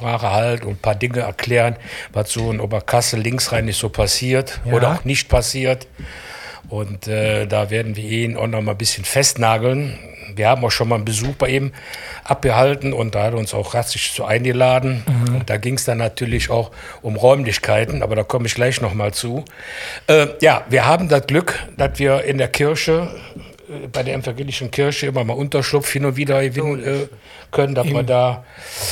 Ansprache halten und ein paar Dinge erklären, was so in Oberkassel linksrhein nicht so passiert oder auch nicht passiert. Und da werden wir ihn auch noch mal ein bisschen festnageln. Wir haben auch schon mal einen Besuch bei ihm abgehalten und da hat er uns auch herzlich zu eingeladen. Und da ging es dann natürlich auch um Räumlichkeiten, aber da komme ich gleich noch mal zu. Ja, wir haben das Glück, dass wir in der Kirche, bei der evangelischen Kirche, immer mal Unterschlupf hin und wieder gewinnen können, dass wir da...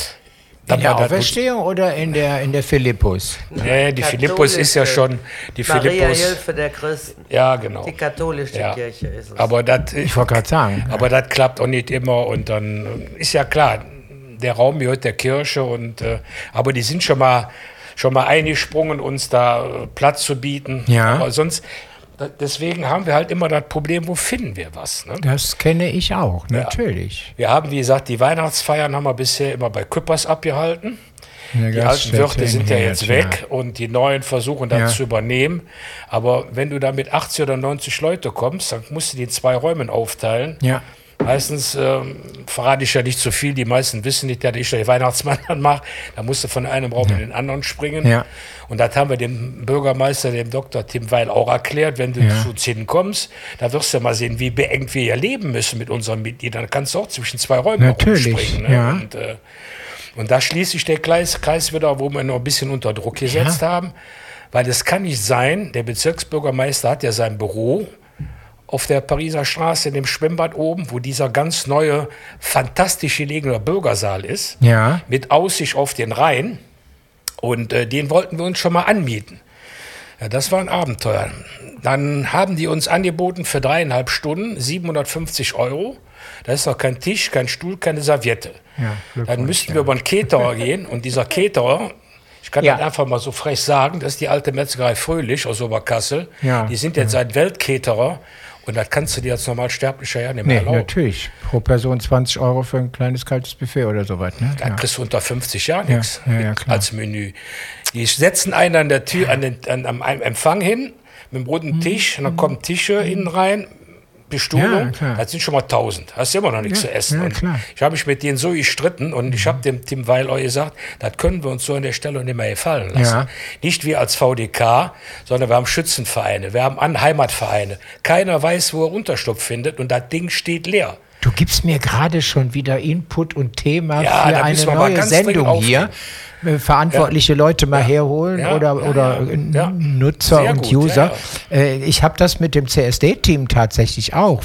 In der Auferstehung oder in der Philippus? Nee, die Philippus ist ja schon... Die Maria Philippus, Hilfe der Christen. ja, genau. Die katholische Kirche ist es. Aber das, Ich wollte gerade sagen. aber das klappt auch nicht immer und dann ist ja klar, der Raum gehört der Kirche und aber die sind schon mal eingesprungen, uns da Platz zu bieten. Ja. Aber sonst, deswegen haben wir halt immer das Problem, wo finden wir was? Ne? Das kenne ich auch, natürlich. Wir haben, wie gesagt, die Weihnachtsfeiern haben wir bisher immer bei Küppers abgehalten. Die alten Wirte sind ja jetzt weg und die neuen versuchen das zu übernehmen. Aber wenn du da mit 80 oder 90 Leute kommst, dann musst du die in 2 Räumen aufteilen. Ja. Meistens verrate ich ja nicht so viel, die meisten wissen nicht, dass ich den Weihnachtsmann dann mache. Da musst du von einem Raum in den anderen springen. Ja. Und das haben wir dem Bürgermeister, dem Dr. Tim Weil, auch erklärt. Wenn du zu uns hinkommst, da wirst du mal sehen, wie beengt wir hier leben müssen mit unseren Mitgliedern. Dann kannst du auch zwischen 2 Räumen rumspringen. Ne? Ja. Und da schließt sich der Kreis wieder, wo wir noch ein bisschen unter Druck gesetzt haben. Weil es kann nicht sein, der Bezirksbürgermeister hat ja sein Büro auf der Pariser Straße in dem Schwimmbad oben, wo dieser ganz neue, fantastisch gelegene Bürgersaal ist, mit Aussicht auf den Rhein. Und den wollten wir uns schon mal anmieten. Ja, das war ein Abenteuer. Dann haben die uns angeboten für 3,5 Stunden 750 €. Da ist noch kein Tisch, kein Stuhl, keine Serviette. Ja, dann müssten wir über einen Caterer gehen. Und dieser Caterer, ich kann das einfach mal so frech sagen, das ist die alte Metzgerei Fröhlich aus Oberkassel. Ja. Die sind jetzt ein Weltcaterer. Und das kannst du dir als Normalsterblicher ja nicht mehr erlauben. Natürlich. Pro Person 20 € für ein kleines kaltes Buffet oder sowas. Ne? Da kriegst du unter 50 Jahren nichts klar. als Menü. Die setzen einen an der Tür, am Empfang hin, mit einem runden Tisch, und dann kommen Tische innen rein, Bestuhlung, das sind schon mal 1000. Hast du immer noch nichts zu essen. Ja, und klar. ich habe mich mit denen so gestritten und ich habe dem Tim Weil auch gesagt, das können wir uns so an der Stelle nicht mehr gefallen lassen. Ja. Nicht wir als VDK, sondern wir haben Schützenvereine, wir haben Heimatvereine. Keiner weiß, wo er Unterschlupf findet und das Ding steht leer. Du gibst mir gerade schon wieder Input und Thema Ja, für da eine müssen wir mal neue ganz Sendung dringend hier. Verantwortliche Leute mal herholen oder Nutzer Sehr und gut, User. Ich habe das mit dem CSD-Team tatsächlich auch.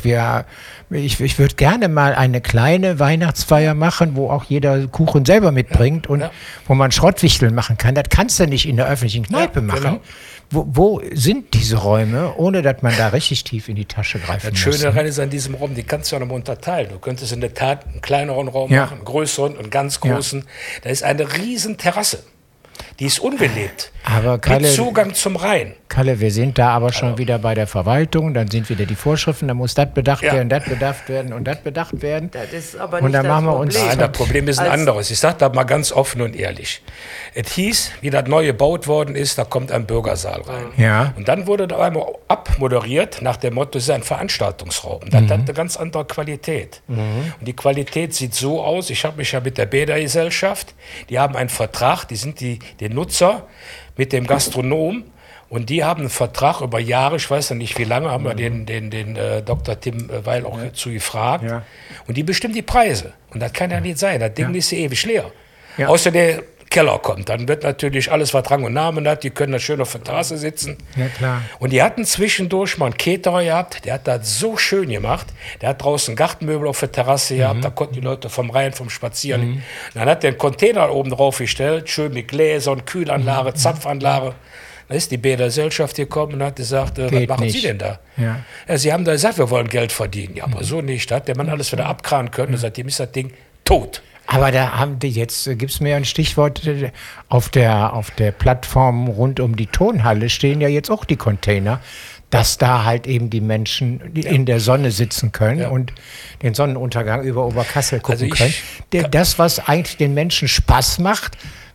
Ich würde gerne mal eine kleine Weihnachtsfeier machen, wo auch jeder Kuchen selber mitbringt und wo man Schrottwichteln machen kann. Das kannst du nicht in der öffentlichen Kneipe machen. Genau. Wo sind diese Räume, ohne dass man da richtig tief in die Tasche greifen muss? Das Schöne daran ist an diesem Raum, die kannst du ja noch mal unterteilen. Du könntest in der Tat einen kleineren Raum machen, einen größeren, einen ganz großen. Da ist eine riesen Terrasse. Die ist unbelebt. Aber Kalle, mit Zugang zum Rhein. Kalle, wir sind da aber schon wieder bei der Verwaltung, dann sind wieder die Vorschriften, dann muss das bedacht werden, das bedacht werden und das bedacht werden. Das ist aber und nicht dann das machen wir Problem. uns. Nein, das Problem ist ein anderes. Ich sage das mal ganz offen und ehrlich. Es hieß, wie das neu gebaut worden ist, da kommt ein Bürgersaal rein. Ja. Und dann wurde da einmal abmoderiert nach dem Motto, es ist ein Veranstaltungsraum. Das hat eine ganz andere Qualität. Und die Qualität sieht so aus, ich habe mich ja mit der Bädergesellschaft, die haben einen Vertrag, die sind die Nutzer mit dem Gastronom. Und die haben einen Vertrag über Jahre, ich weiß ja nicht wie lange, haben wir den Dr. Tim Weil auch zu gefragt. Ja. Und die bestimmen die Preise. Und das kann ja nicht sein. Das Ding ist ja ewig leer. Ja. Außer der Keller kommt. Dann wird natürlich alles, was Rang und Namen hat, die können da schön auf der Terrasse sitzen. Ja, klar. Und die hatten zwischendurch mal einen Caterer gehabt, der hat das so schön gemacht. Der hat draußen Gartenmöbel auf der Terrasse gehabt, da konnten die Leute vom Rhein, vom Spazieren. Dann hat der einen Container oben drauf gestellt, schön mit Gläsern, Kühlanlage, Zapfanlage. Da ist die Bädergesellschaft gekommen und hat gesagt, was machen Sie denn da? Ja, Sie haben da gesagt, wir wollen Geld verdienen. Ja, aber so nicht. Da hat der Mann alles wieder abkranen können und seitdem ist das Ding tot. Aber da haben die jetzt, gibt's mir ein Stichwort, auf der Plattform rund um die Tonhalle stehen ja jetzt auch die Container, dass da halt eben die Menschen in der Sonne sitzen können und den Sonnenuntergang über Oberkassel gucken können. Das, was eigentlich den Menschen Spaß macht,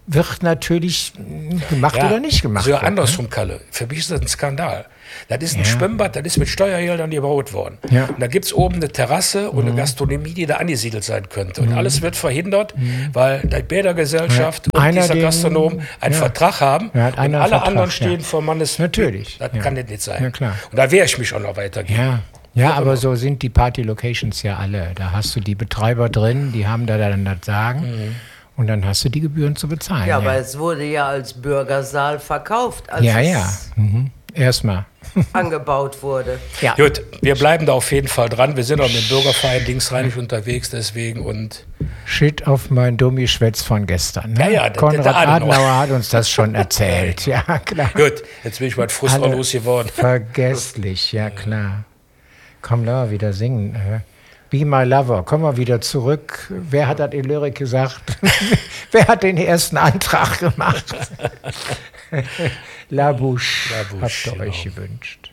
wird natürlich gemacht oder nicht gemacht. So andersrum, Kalle. Für mich ist das ein Skandal. Das ist ein Schwimmbad, das ist mit Steuergeldern gebaut worden. Ja. Und da gibt es oben eine Terrasse und eine Gastronomie, die da angesiedelt sein könnte. Und alles wird verhindert, weil die Bädergesellschaft und dieser Gastronom einen Vertrag haben und alle anderen stehen vor Mannes. Natürlich. Das kann das nicht sein. Ja, klar. Und da wehre ich mich auch noch weitergehen. Ja, aber so sind die Party-Locations ja alle. Da hast du die Betreiber drin, die haben da dann das Sagen. Und dann hast du die Gebühren zu bezahlen. Ja, aber es wurde ja als Bürgersaal verkauft, als erstmal angebaut wurde. Ja. Gut, wir bleiben da auf jeden Fall dran. Wir sind auch mit dem Bürgerverein linksrheinig unterwegs, deswegen und Shit auf mein Dummi-Schwätz von gestern. Ne? Ja, Konrad Adenauer hat uns das schon erzählt. Ja, klar. Gut, jetzt bin ich mal Frust auch losgeworden. Vergesslich, ja klar. Komm, lass mal wieder singen. Be My Lover, komm mal wieder zurück. Wer hat das in Lyrik gesagt? Wer hat den ersten Antrag gemacht? La Bouche, habt ihr euch gewünscht.